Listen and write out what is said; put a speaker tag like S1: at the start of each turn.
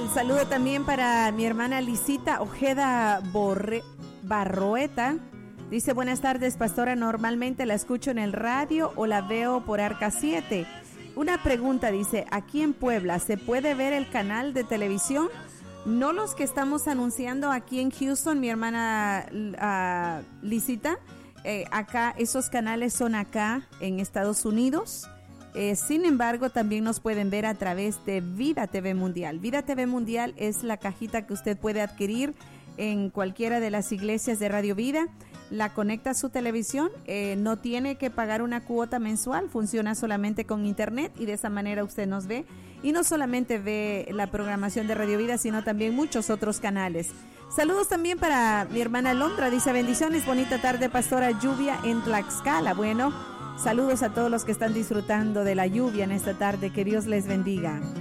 S1: saludo también para mi hermana Lisita Ojeda Barroeta. Dice, buenas tardes, pastora. Normalmente la escucho en el radio o la veo por Arca 7. Una pregunta, dice, aquí en Puebla, ¿se puede ver el canal de televisión? No los que estamos anunciando aquí en Houston, mi hermana Lisita. Acá, esos canales son acá en Estados Unidos. Sin embargo, también nos pueden ver a través de Vida TV Mundial. Vida TV Mundial es la cajita que usted puede adquirir en cualquiera de las iglesias de Radio Vida. La conecta a su televisión, no tiene que pagar una cuota mensual, funciona solamente con internet y de esa manera usted nos ve. Y no solamente ve la programación de Radio Vida, sino también muchos otros canales. Saludos también para mi hermana Londra, dice, bendiciones, bonita tarde, pastora, lluvia en Tlaxcala. Bueno, saludos a todos los que están disfrutando de la lluvia en esta tarde, que Dios les bendiga.